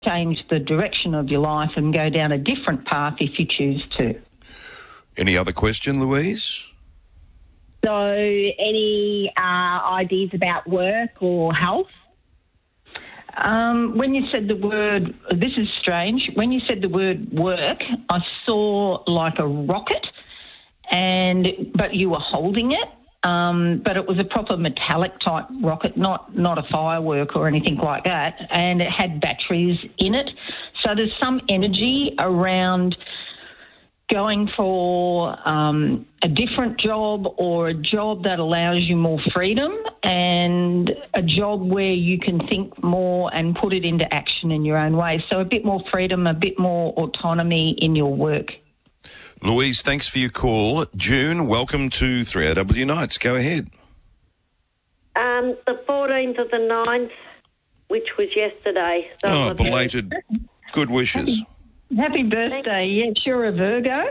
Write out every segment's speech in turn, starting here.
change the direction of your life and go down a different path if you choose to. Any other question, Louise? So any ideas about work or health? When you said the word, this is strange, when you said the word work, I saw like a rocket, but you were holding it, but it was a proper metallic type rocket, not a firework or anything like that, and it had batteries in it. So there's some energy around going for a different job or a job that allows you more freedom and a job where you can think more and put it into action in your own way. So a bit more freedom, a bit more autonomy in your work. Louise, thanks for your call. June, welcome to 3AW Nights. Go ahead. The 14th of the 9th, which was yesterday. So belated good wishes. Happy birthday. Yes, you're a Virgo.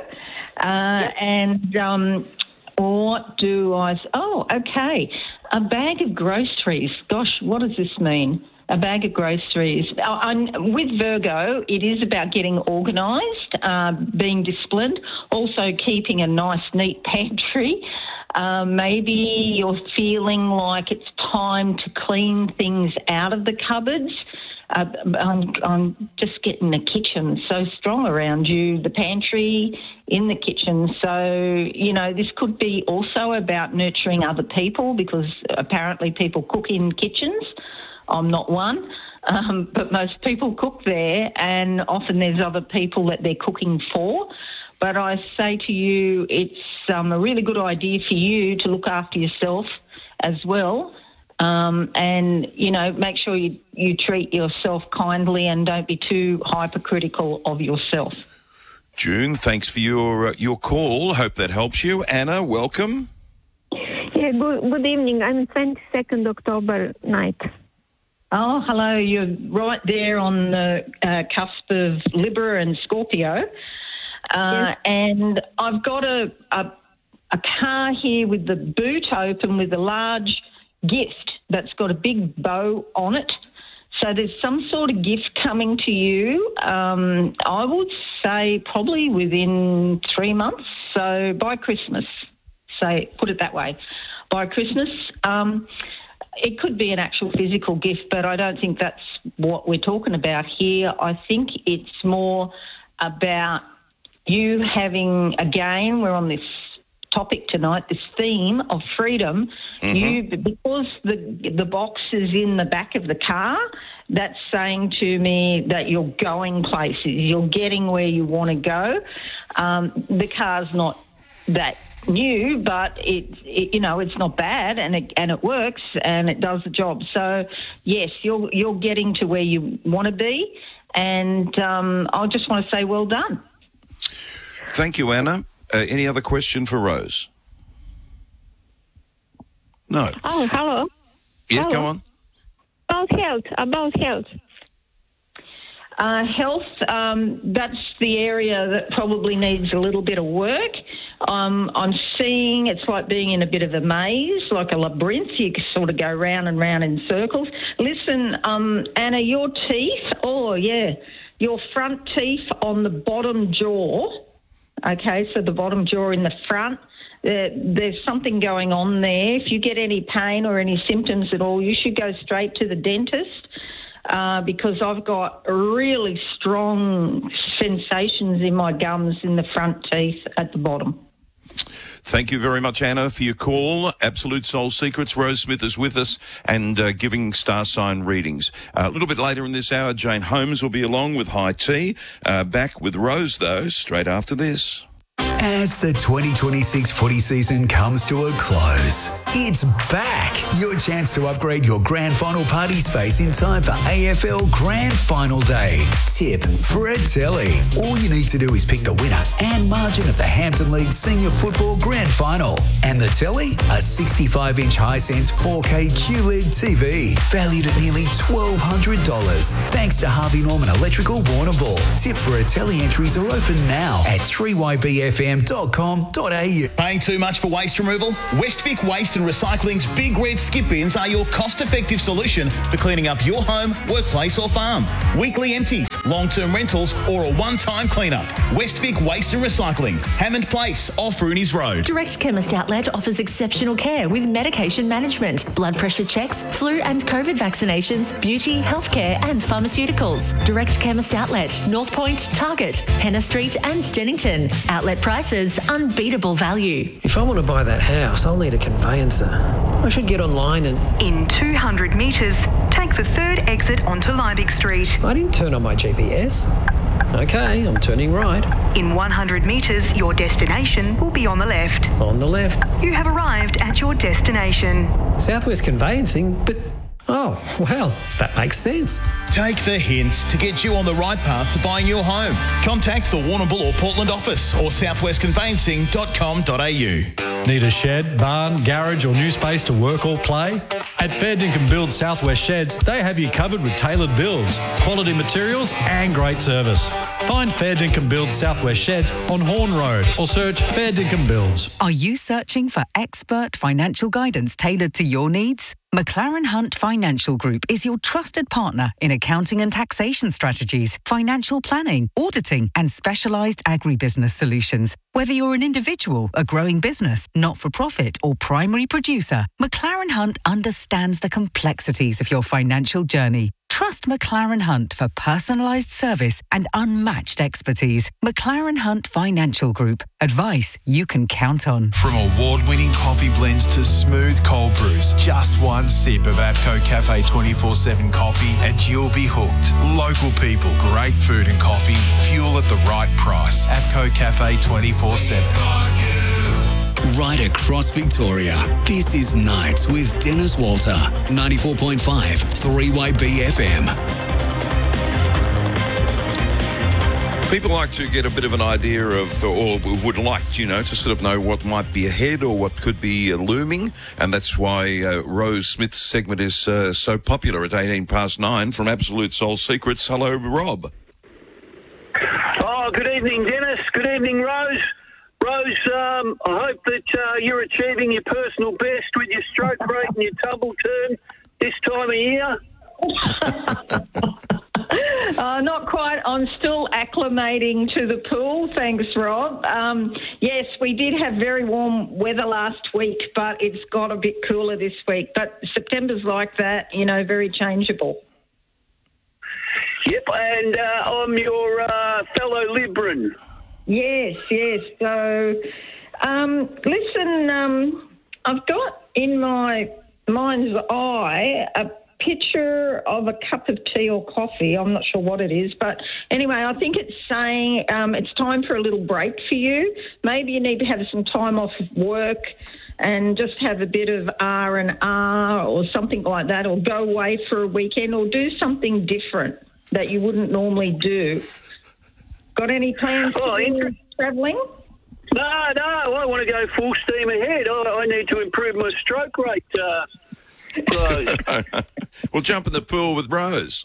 And what do I... Oh, okay. A bag of groceries. Gosh, what does this mean? A bag of groceries. With Virgo, it is about getting organised, being disciplined, also keeping a nice, neat pantry. Maybe you're feeling like it's time to clean things out of the cupboards. I'm just getting the kitchen so strong around you, the pantry, in the kitchen. So, this could be also about nurturing other people because apparently people cook in kitchens. I'm not one, but most people cook there and often there's other people that they're cooking for. But I say to you, it's a really good idea for you to look after yourself as well. And, make sure you treat yourself kindly and don't be too hypercritical of yourself. June, thanks for your call. Hope that helps you. Anna, welcome. Yeah, good evening. I'm 22nd October night. Oh, hello. You're right there on the cusp of Libra and Scorpio. Yes. And I've got a car here with the boot open with a large gift that's got a big bow on it. So there's some sort of gift coming to you, I would say probably within 3 months, so by Christmas. Put it that way. By Christmas, it could be an actual physical gift, but I don't think that's what we're talking about here. I think it's more about you having, again, we're on this topic tonight, this theme of freedom. Because the box is in the back of the car, that's saying to me that you're going places, you're getting where you want to go. The car's not that new, but it's not bad, and it works and it does the job. So yes, you're getting to where you want to be, and I just want to say well done. Thank you, Anna. Any other question for Rose? No. Oh, hello. Yeah, hello. Go on. About health. Health, that's the area that probably needs a little bit of work. I'm seeing it's like being in a bit of a maze, like a labyrinth. You can sort of go round and round in circles. Listen, Anna, your teeth, your front teeth on the bottom jaw, okay, so the bottom jaw in the front, there's something going on there. If you get any pain or any symptoms at all, you should go straight to the dentist because I've got really strong sensations in my gums in the front teeth at the bottom. Thank you very much, Anna, for your call. Absolute Soul Secrets. Rose Smith is with us and giving star sign readings. A little bit later in this hour, Jane Holmes will be along with High Tea. Back with Rose, though, straight after this. As the 2026 footy season comes to a close, it's back. Your chance to upgrade your grand final party space in time for AFL Grand Final Day. Tip for a telly. All you need to do is pick the winner and margin of the Hampton League Senior Football Grand Final. And the telly? A 65-inch Hisense 4K QLED TV, valued at nearly $1,200. Thanks to Harvey Norman Electrical Warrnambool. Tip for a telly entries are open now at 3YBFM 3cm.com.au. Paying too much for waste removal? Westvic Waste and Recycling's Big Red Skip Bins are your cost-effective solution for cleaning up your home, workplace or farm. Weekly empties, long-term rentals or a one-time clean-up. Westvic Waste and Recycling, Hammond Place, off Rooney's Road. Direct Chemist Outlet offers exceptional care with medication management, blood pressure checks, flu and COVID vaccinations, beauty, healthcare and pharmaceuticals. Direct Chemist Outlet, North Point, Target, Henna Street and Dennington. Outlet prices, unbeatable value. If I want to buy that house, I'll need a conveyancer. I should get online and... In 200 metres, take the third exit onto Liebig Street. I didn't turn on my GPS. Okay, I'm turning right. In 100 metres, your destination will be on the left. On the left. You have arrived at your destination. Southwest Conveyancing, but... Oh, well, that makes sense. Take the hints to get you on the right path to buying your home. Contact the Warrnambool or Portland office or southwestconveyancing.com.au. Need a shed, barn, garage or new space to work or play? At Fair Dinkum Build Southwest Sheds, they have you covered with tailored builds, quality materials and great service. Find Fair Dinkum Build Southwest Sheds on Horn Road or search Fair Dinkum Builds. Are you searching for expert financial guidance tailored to your needs? McLaren Hunt Financial Group is your trusted partner in accounting and taxation strategies, financial planning, auditing and specialised agribusiness solutions. Whether you're an individual, a growing business, not-for-profit or primary producer, McLaren Hunt understands the complexities of your financial journey. Trust McLaren Hunt for personalised service and unmatched expertise. McLaren Hunt Financial Group. Advice you can count on. From award-winning coffee blends to smooth cold brews, just one sip of APCO Cafe 24/7 coffee and you'll be hooked. Local people, great food and coffee, fuel at the right price. APCO Cafe 24/7. Right across Victoria, this is Nights with Dennis Walter, 94.5 3YB FM. People like to get a bit of an idea of, or would like, to sort of know what might be ahead or what could be looming. And that's why Rose Smith's segment is so popular at 9:18 from Absolute Soul Secrets. Hello, Rob. Oh, good evening, Dennis. Good evening, Rose. Rose, I hope that you're achieving your personal best with your stroke rate and your tumble turn this time of year. Not quite. I'm still acclimating to the pool. Thanks, Rob. Yes, we did have very warm weather last week, but it's got a bit cooler this week. But September's like that, very changeable. Yep, and I'm your fellow Libran. Yes. So, listen, I've got in my mind's eye a picture of a cup of tea or coffee. I'm not sure what it is, but anyway, I think it's saying it's time for a little break for you. Maybe you need to have some time off of work and just have a bit of R&R or something like that, or go away for a weekend or do something different that you wouldn't normally do. Got any plans for travelling? No, I want to go full steam ahead. I need to improve my stroke rate, Rose. We'll jump in the pool with Rose.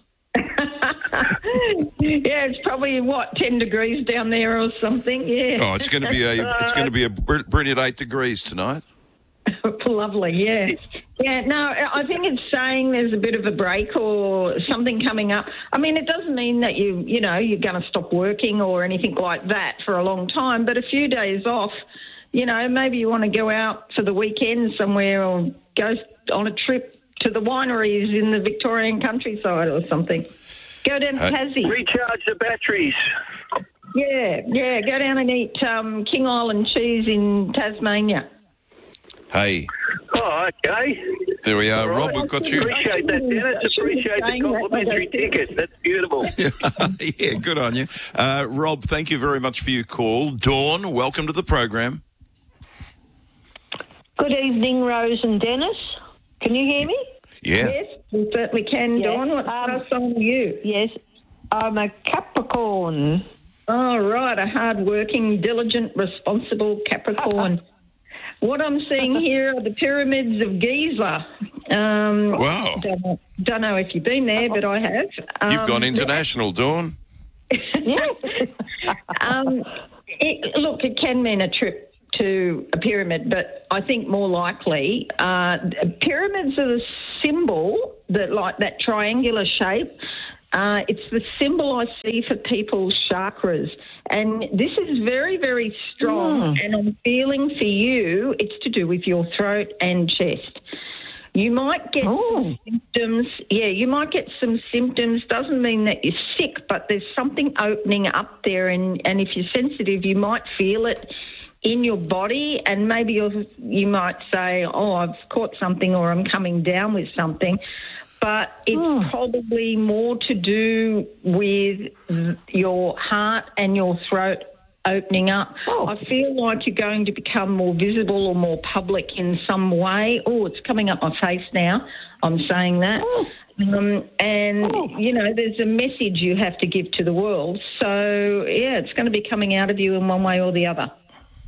Yeah, it's probably 10 degrees down there or something. Yeah. Oh, it's going to be a brilliant 8 degrees tonight. Lovely, yeah. Yeah, no, I think it's saying there's a bit of a break or something coming up. I mean, it doesn't mean that you're going to stop working or anything like that for a long time, but a few days off, maybe you want to go out for the weekend somewhere or go on a trip to the wineries in the Victorian countryside or something. Go down to Tassie. Recharge the batteries. Yeah, go down and eat King Island cheese in Tasmania. Hey. Oh, okay. There we are, All Rob. right. We've got you. Appreciate that, Dennis. Appreciate the complimentary ticket. That's beautiful. Yeah, good on you. Rob, thank you very much for your call. Dawn, welcome to the program. Good evening, Rose and Dennis. Can you hear me? Yeah. Yes, we certainly can, Dawn. What song are you? Yes, I'm a Capricorn. Oh, right, a hard-working, diligent, responsible Capricorn. What I'm seeing here are the pyramids of Giza. Wow. Don't know if you've been there, but I have. You've gone international, Dawn. In It can mean a trip to a pyramid, but I think more likely pyramids are the symbol that triangular shape. It's the symbol I see for people's chakras. And this is very, very strong. And I'm feeling for you, it's to do with your throat and chest. You might get some symptoms. Yeah, you might get some symptoms. Doesn't mean that you're sick, but there's something opening up there. And if you're sensitive, you might feel it in your body, and maybe you might say, I've caught something, or I'm coming down with something. But it's probably more to do with your heart and your throat opening up. I feel like you're going to become more visible or more public in some way. It's coming up my face now. I'm saying that. There's a message you have to give to the world. So, yeah, it's going to be coming out of you in one way or the other.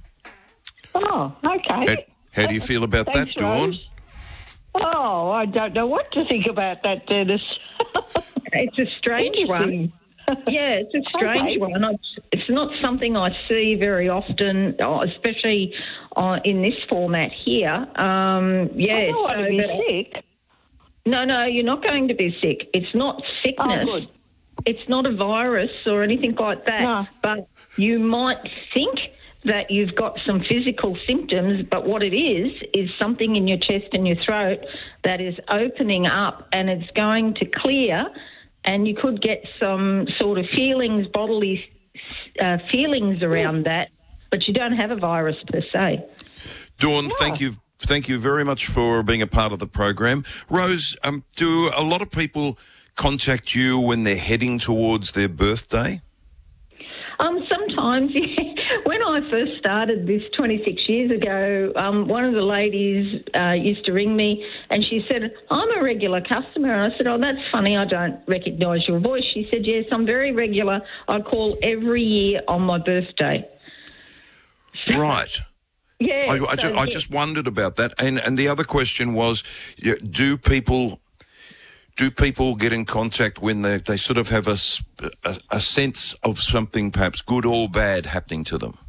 Okay. How do you feel about Thanks, that, Dawn? Rose. I don't know what to think about that, Dennis. It's a strange one. Yeah, it's a strange one. It's not something I see very often, especially in this format here. I don't want to be sick. No, you're not going to be sick. It's not sickness. Good. It's not a virus or anything like that. No. But you might think that you've got some physical symptoms, but what it is something in your chest and your throat that is opening up, and it's going to clear, and you could get some sort of feelings, bodily feelings around that, but you don't have a virus per se. Dawn, thank you very much for being a part of the program. Rose, do a lot of people contact you when they're heading towards their birthday? Sometimes, yeah. When I first started this 26 years ago, one of the ladies used to ring me and she said, I'm a regular customer. And I said, that's funny, I don't recognise your voice. She said, yes, I'm very regular. I call every year on my birthday. Right. Yeah. I just wondered about that. And the other question was, do people get in contact when they sort of have a sense of something perhaps good or bad happening to them?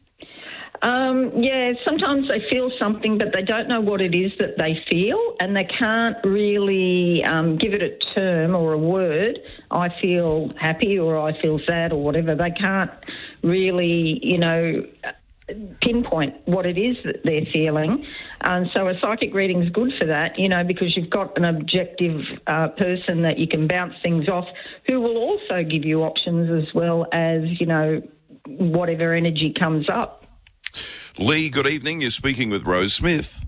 Yeah, sometimes they feel something, but they don't know what it is that they feel, and they can't really give it a term or a word. I feel happy or I feel sad or whatever. They can't really, pinpoint what it is that they're feeling. So a psychic reading is good for that, because you've got an objective person that you can bounce things off, who will also give you options as well as, whatever energy comes up. Lee, good evening. You're speaking with Rose Smith.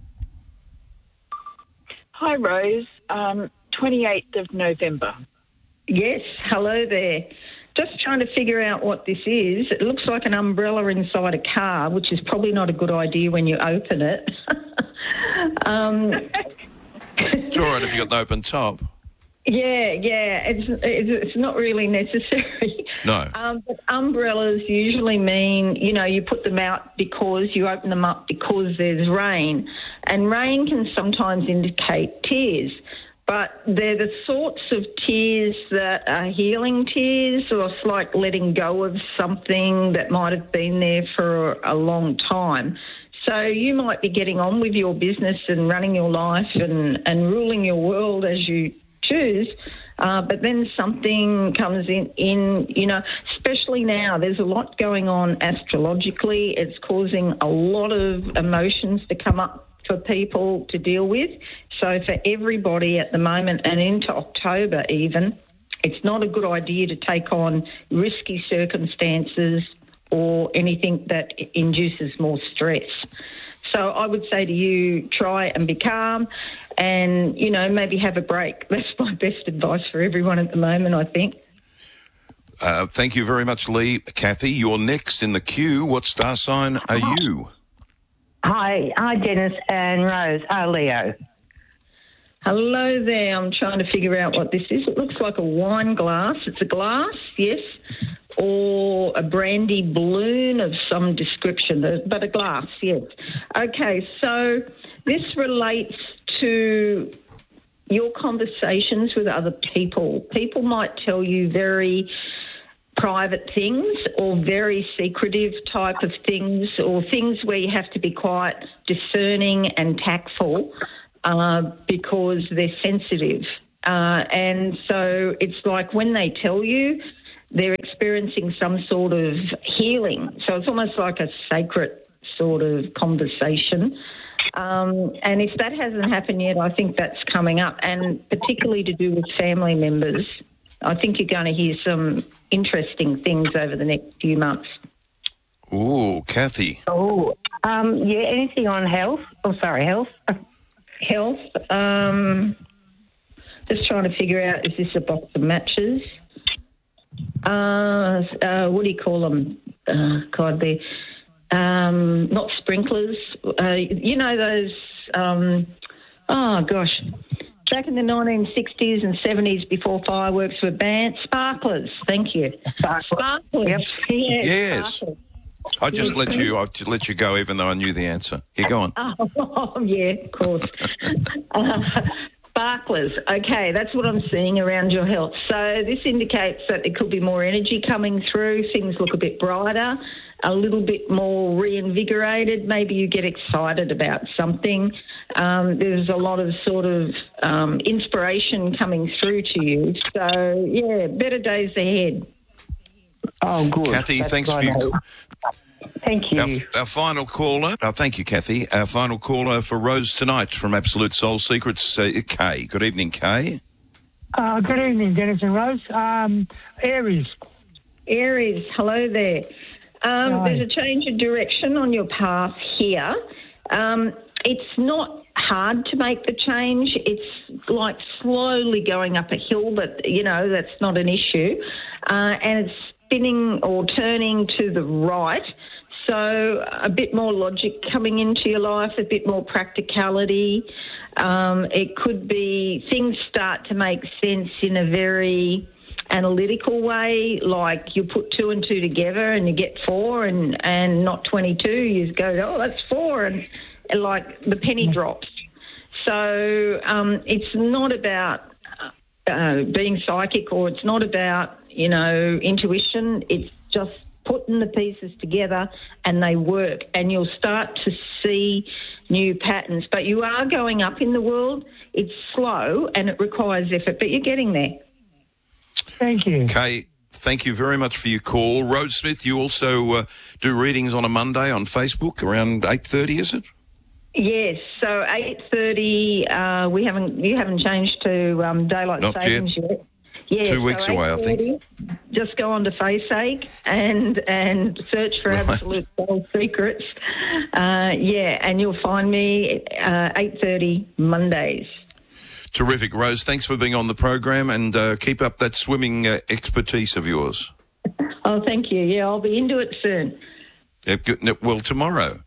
Hi, Rose. 28th of November. Yes, hello there. Just trying to figure out what this is. It looks like an umbrella inside a car, which is probably not a good idea when you open it. It's all right if you got the open top. Yeah, it's not really necessary. No. But umbrellas usually mean, you put them out because you open them up because there's rain. And rain can sometimes indicate tears. But they're the sorts of tears that are healing tears, or it's like letting go of something that might have been there for a long time. So you might be getting on with your business and running your life and ruling your world as you choose, but then something comes in, especially now, there's a lot going on astrologically. It's causing a lot of emotions to come up for people to deal with. So for everybody at the moment and into October even, it's not a good idea to take on risky circumstances or anything that induces more stress. So I would say to you, try and be calm and, maybe have a break. That's my best advice for everyone at the moment, I think. Thank you very much, Lee. Kathy, you're next in the queue. What star sign are you? Hi, Dennis and Rose. Leo. Hello there. I'm trying to figure out what this is. It looks like a wine glass. It's a glass, yes, or a brandy balloon of some description, but a glass, yes. Okay, so this relates to your conversations with other people. People might tell you very private things or very secretive type of things, or things where you have to be quite discerning and tactful because they're sensitive. And so it's like when they tell you, they're experiencing some sort of healing. So it's almost like a sacred sort of conversation. And if that hasn't happened yet, I think that's coming up, and particularly to do with family members. I think you're going to hear some interesting things over the next few months. Ooh, Kathy. Oh, anything on health? Oh, sorry, health? Health. Just trying to figure out, is this a box of matches? What do you call them? Not sprinklers. You know those, back in the 1960s and 70s before fireworks were banned, sparklers. Thank you. Sparklers. Yep. Yes. Sparklers. I just let you go, even though I knew the answer. Here, go on. Oh, yeah, of course. Sparklers. Okay, that's what I'm seeing around your health. So this indicates that there could be more energy coming through. Things look a bit brighter, a little bit more reinvigorated. Maybe you get excited about something. There's a lot of sort of inspiration coming through to you. So, yeah, better days ahead. Oh, good. Kathy, That's thanks for your... Thank you. Our final caller. Thank you, Kathy. Our final caller for Rose tonight from Absolute Soul Secrets, Kay. Good evening, Kay. Good evening, Dennis and Rose. Aries. Aries, hello there. There's a change of direction on your path here. It's not hard to make the change. It's like slowly going up a hill, but, you know, that's not an issue. And it's spinning or turning to the right. So a bit more logic coming into your life, a bit more practicality. It could be things start to make sense in a very analytical way, like you put 2 and 2 together and you get 4 and not 22. You go, oh, that's 4, and like the penny drops. So it's not about being psychic, or it's not about, you know, intuition. It's just putting the pieces together and they work, and you'll start to see new patterns. But you are going up in the world. It's slow and it requires effort, but you're getting there. Thank you. Kay, thank you very much for your call. Rose Smith, you also do readings on a Monday on Facebook around 8:30, is it? Yes, so 8:30. You haven't changed to daylight savings yet. Yeah, 2 weeks away, I think. Just go on to FaceAche and search for Absolute Soul Secrets. And you'll find me 8:30 Mondays. Terrific, Rose. Thanks for being on the program, and keep up that swimming expertise of yours. Oh, thank you. Yeah, I'll be into it soon. Well, tomorrow.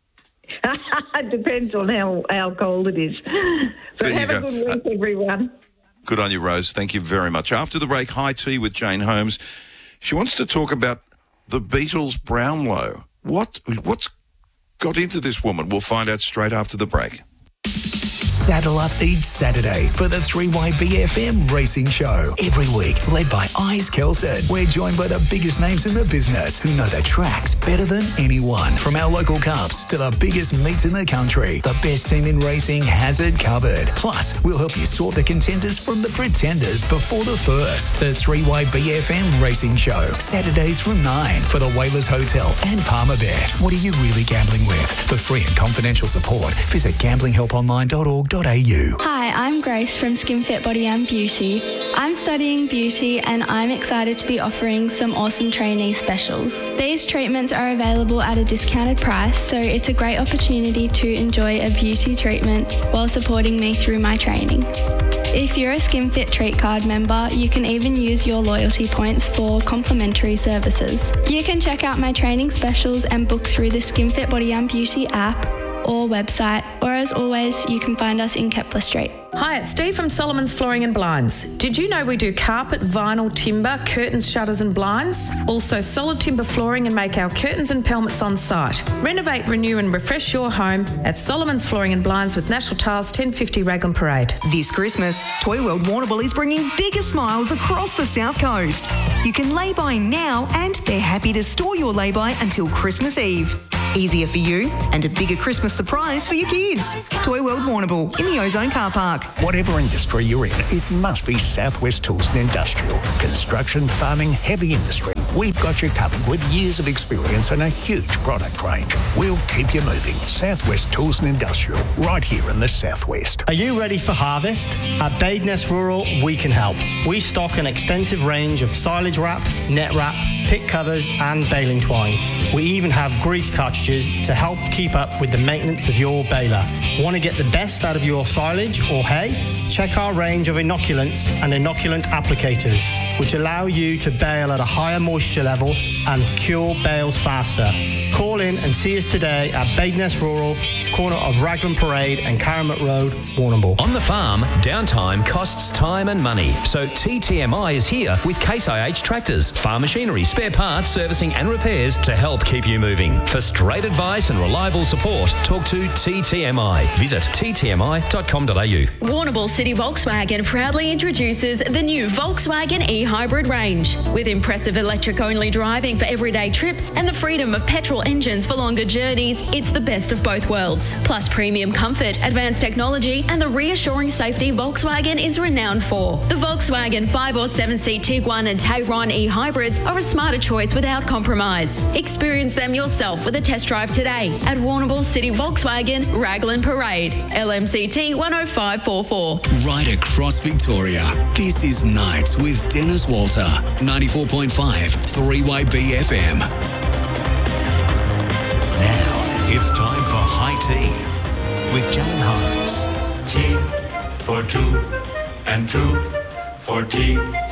It depends on how cold it is. But have a good week, everyone. Good on you, Rose. Thank you very much. After the break, high tea with Jane Holmes. She wants to talk about the Beatles' Brownlow. What's got into this woman? We'll find out straight after the break. Saddle up each Saturday for the 3YBFM Racing Show. Every week, led by Eyes Kelson. We're joined by the biggest names in the business who know the tracks better than anyone. From our local cups to the biggest meets in the country, the best team in racing has it covered. Plus, we'll help you sort the contenders from the pretenders before the first. The 3YBFM Racing Show. Saturdays from 9 for the Whalers Hotel and Palmerbet. What are you really gambling with? For free and confidential support, visit gamblinghelponline.org.au. Hi, I'm Grace from SkinFit Body and Beauty. I'm studying beauty and I'm excited to be offering some awesome trainee specials. These treatments are available at a discounted price, so it's a great opportunity to enjoy a beauty treatment while supporting me through my training. If you're a SkinFit Treat Card member, you can even use your loyalty points for complimentary services. You can check out my training specials and book through the SkinFit Body and Beauty app, or website, or as always, you can find us in Kepler Street. Hi, it's Steve from Solomon's Flooring and Blinds. Did you know we do carpet, vinyl, timber, curtains, shutters and blinds? Also solid timber flooring and make our curtains and pelmets on site. Renovate, renew and refresh your home at Solomon's Flooring and Blinds with National Tiles 1050 Raglan Parade. This Christmas, Toy World Warrnambool is bringing bigger smiles across the South Coast. You can lay-by now and they're happy to store your lay-by until Christmas Eve. Easier for you and a bigger Christmas surprise for your kids. Toy World Warrnambool in the Ozone Car Park. Whatever industry you're in, it must be Southwest Tools and Industrial. Construction, farming, heavy industry. We've got you covered with years of experience and a huge product range. We'll keep you moving. Southwest Tools and Industrial, right here in the Southwest. Are you ready for harvest? At Badeness Rural, we can help. We stock an extensive range of silage wrap, net wrap, pick covers and baling twine. We even have grease cartridges to help keep up with the maintenance of your baler. Want to get the best out of your silage or hay? Check our range of inoculants and inoculant applicators, which allow you to bale at a higher moisture level and cure bales faster. Call in and see us today at Badeness Rural, corner of Raglan Parade and Caramat Road, Warrnambool. On the farm, downtime costs time and money. So TTMI is here with Case IH tractors, farm machinery, spare parts, servicing and repairs to help keep you moving. For straight advice and reliable support, talk to TTMI. Visit ttmi.com.au. Warrnambool City Volkswagen proudly introduces the new Volkswagen e-Hybrid range. With impressive electric-only driving for everyday trips and the freedom of petrol engines for longer journeys, it's the best of both worlds. Plus premium comfort, advanced technology and the reassuring safety Volkswagen is renowned for. The Volkswagen 5 or 7-seat Tiguan and Tayron e-Hybrids are a smarter choice without compromise. Experience them yourself with a test drive today at Warrnambool City Volkswagen, Raglan Parade, LMCT 10544. Right across Victoria, this is Nights with Dennis Walter, 94.5 3YB FM. Now it's time for High Tea with Jane Holmes. Tea for two and two for tea.